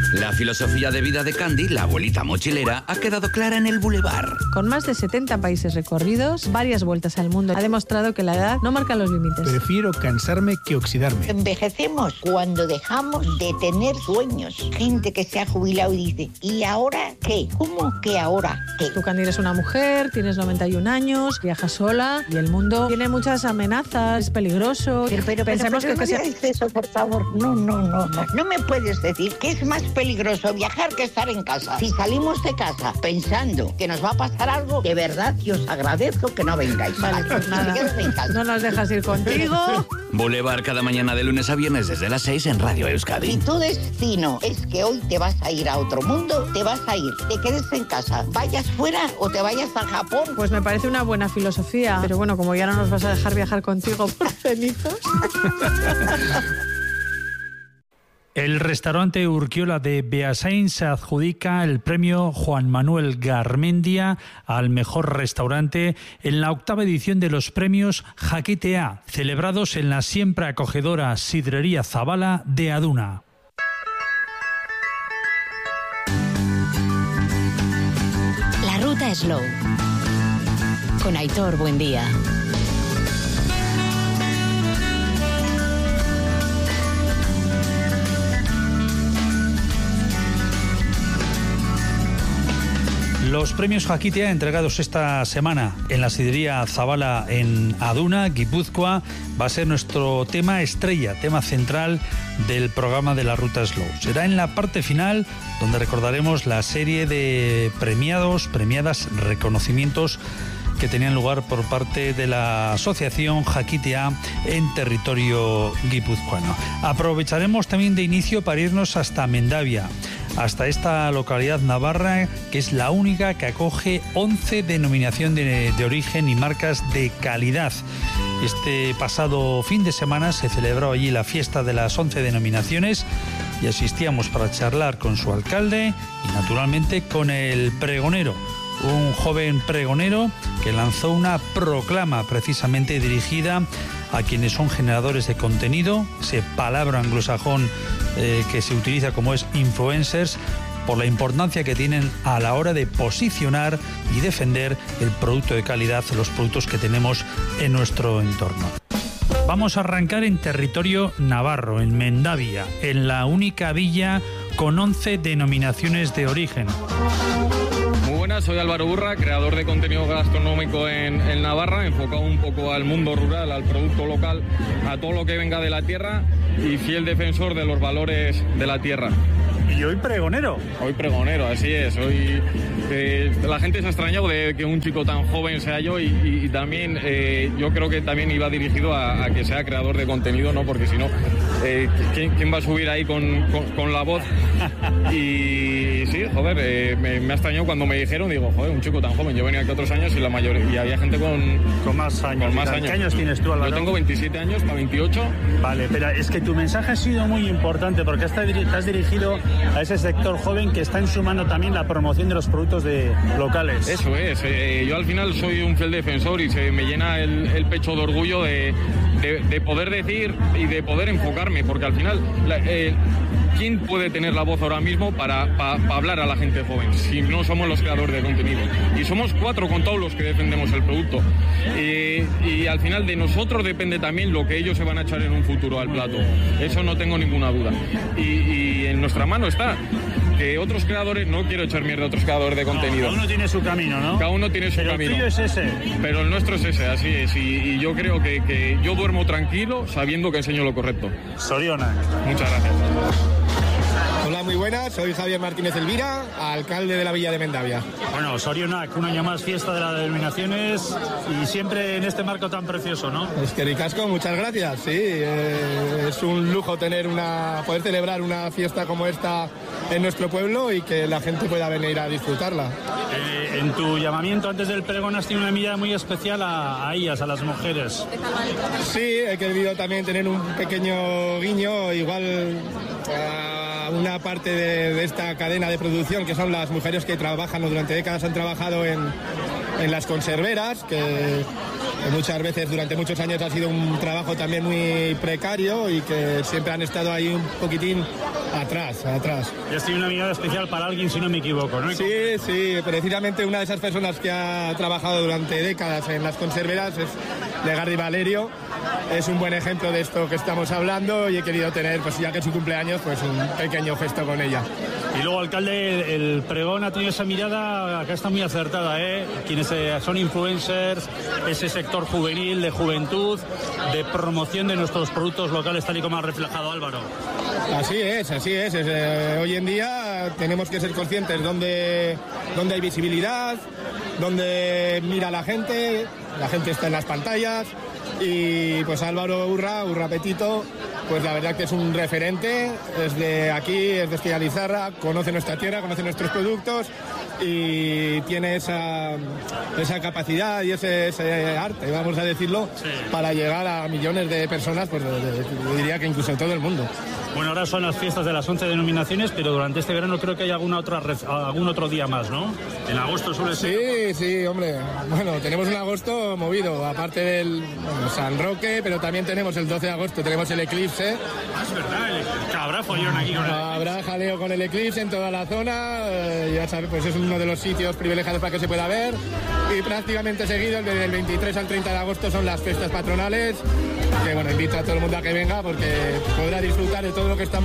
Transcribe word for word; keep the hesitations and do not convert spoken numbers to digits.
La filosofía de vida de Candy, la abuelita mochilera, ha quedado clara en el Boulevard. Con más de setenta países recorridos, varias vueltas al mundo, ha demostrado que la edad no marca los límites. Prefiero cansarme que oxidarme. Envejecemos cuando dejamos de tener sueños. Gente que se ha jubilado y dice, ¿y ahora qué? ¿Cómo que ahora qué? Tú, Candy, eres una mujer, tienes noventa y un años, viajas sola y el mundo tiene muchas amenazas, es peligroso. Pero, pero, Pensemos pero, pero que, no que digas eso, por favor. No, no, no, no. No me puedes decir que es más peligroso viajar que estar en casa. Si salimos de casa pensando que nos va a pasar algo, de verdad yo os agradezco que no vengáis. Vale, pues nada, no nos dejas ir contigo. Boulevard cada mañana de lunes a viernes desde las seis en Radio Euskadi. Si tu destino es que hoy te vas a ir a otro mundo, te vas a ir, te quedes en casa, vayas fuera o te vayas a Japón. Pues me parece una buena filosofía. Pero bueno, como ya no nos vas a dejar viajar contigo por cenizos. El restaurante Urquiola de Beasain se adjudica el premio Juan Manuel Garmendia al mejor restaurante en la octava edición de los premios Jaquitea, celebrados en la siempre acogedora Sidrería Zabala de Aduna. La ruta Slow con Aitor Buendía. Los premios Jaquitea entregados esta semana en la sidrería Zabala en Aduna, Guipúzcoa, va a ser nuestro tema estrella, tema central del programa de la Ruta Slow. Será en la parte final donde recordaremos la serie de premiados, premiadas, reconocimientos que tenían lugar por parte de la asociación Jaquitea en territorio guipuzcoano. Aprovecharemos también de inicio para irnos hasta Mendavia, hasta esta localidad navarra que es la única que acoge once denominaciones de, de origen y marcas de calidad. Este pasado fin de semana se celebró allí la fiesta de las once denominaciones y asistíamos para charlar con su alcalde y naturalmente con el pregonero, un joven pregonero que lanzó una proclama precisamente dirigida a quienes son generadores de contenido, ese palabra anglosajón eh, que se utiliza como es influencers, por la importancia que tienen a la hora de posicionar y defender el producto de calidad, los productos que tenemos en nuestro entorno. Vamos a arrancar en territorio navarro, en Mendavia, en la única villa con once denominaciones de origen. Buenas, soy Álvaro Burra, creador de contenido gastronómico en, en Navarra, enfocado un poco al mundo rural, al producto local, a todo lo que venga de la tierra y fiel defensor de los valores de la tierra. Y hoy pregonero. Hoy pregonero, así es. Hoy eh, la gente se ha extrañado de que un chico tan joven sea yo y, y, y también eh, yo creo que también iba dirigido a, a que sea creador de contenido, ¿no? Porque si no, eh, ¿quién, ¿quién va a subir ahí con, con, con la voz? Y sí, joder, eh, me, me ha extrañado cuando me dijeron, digo, joder, un chico tan joven. Yo venía aquí otros años y la mayoría, y había gente con, con más años. Con más años. ¿Qué años tienes tú, Álvaro? Yo tengo veintisiete años, para veintiocho. Vale, pero es que tu mensaje ha sido muy importante porque te has dirigido a ese sector joven que está en su mano también la promoción de los productos de locales. Eso es, eh, yo al final soy un fiel defensor y se me llena el, el pecho de orgullo de, de, de poder decir y de poder enfocarme, porque al final la, eh, ¿quién puede tener la voz ahora mismo para, para, para hablar a la gente joven si no somos los creadores de contenido? Y somos cuatro con todos los que defendemos el producto. Eh, y al final de nosotros depende también lo que ellos se van a echar en un futuro al plato. Eso no tengo ninguna duda. Y, y en nuestra mano está que otros creadores, no quiero echar mierda a otros creadores de contenido. No, cada uno tiene su camino, ¿no? Cada uno tiene su pero camino. El tuyo es ese. Pero el nuestro es ese, así es. Y, y yo creo que, que yo duermo tranquilo sabiendo que enseño lo correcto. Soriona. Muchas gracias. Hola, muy buenas, soy Javier Martínez Elvira, alcalde de la villa de Mendavia. Bueno, Sorionak, un año más fiesta de las denominaciones y siempre en este marco tan precioso, ¿no? Es que ricasco, muchas gracias, sí, eh, es un lujo tener una, poder celebrar una fiesta como esta en nuestro pueblo y que la gente pueda venir a disfrutarla. Eh, en tu llamamiento antes del pregón has tenido una mirada muy especial a, a ellas, a las mujeres. Sí, he querido también tener un pequeño guiño, igual a una parte de, de esta cadena de producción que son las mujeres que trabajan o durante décadas han trabajado en, en las conserveras, que que muchas veces durante muchos años ha sido un trabajo también muy precario y que siempre han estado ahí un poquitín atrás, atrás. Y has tenido una mirada especial para alguien, si no me equivoco, ¿no? Sí, sí, precisamente una de esas personas que ha trabajado durante décadas en las conserveras es Legardi Valerio. Es un buen ejemplo de esto que estamos hablando y he querido tener, pues ya que es su cumpleaños, pues un pequeño gesto con ella. Y luego, alcalde, el pregón ha tenido esa mirada, acá está muy acertada, ¿eh? Quienes son influencers, ese sector juvenil, de juventud, de promoción de nuestros productos locales, tal y como ha reflejado Álvaro. Así es, así es. es eh, hoy en día tenemos que ser conscientes donde, donde hay visibilidad, donde mira la gente, la gente está en las pantallas. Y pues Álvaro Urra, Urra Petito, pues la verdad que es un referente, es de aquí, es de Estella Lizarra, conoce nuestra tierra, conoce nuestros productos y tiene esa, esa capacidad y ese, ese arte, vamos a decirlo, sí, para llegar a millones de personas, pues de, de, yo diría que incluso en todo el mundo. Bueno, ahora son las fiestas de las once denominaciones, pero durante este verano creo que hay alguna otra, algún otro día más, ¿no? En agosto suele ser. Sí, sí, hombre. Bueno, tenemos un agosto movido, aparte del bueno, San Roque, pero también tenemos el doce de agosto, tenemos el eclipse. Ah, es verdad, el... habrá follón aquí con el eclipse. Habrá jaleo con el eclipse en toda la zona, eh, ya sabes, pues es uno de los sitios privilegiados para que se pueda ver. Y prácticamente seguido, desde el veintitrés al treinta de agosto son las fiestas patronales, que bueno, invito a todo el mundo a que venga porque podrá disfrutar de todo lo que estamos